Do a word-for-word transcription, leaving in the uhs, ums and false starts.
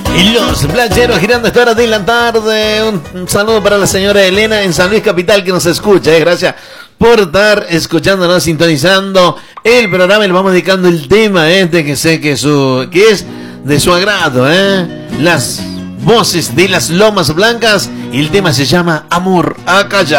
Y los playeros girando a esta hora de la tarde. Un, un saludo para la señora Elena en San Luis Capital que nos escucha. Eh. Gracias por estar escuchándonos, sintonizando el programa. Y le vamos dedicando el tema este que sé que, su, que es de su agrado. Eh. Las voces de las Lomas Blancas. Y el tema se llama Amor a Callar.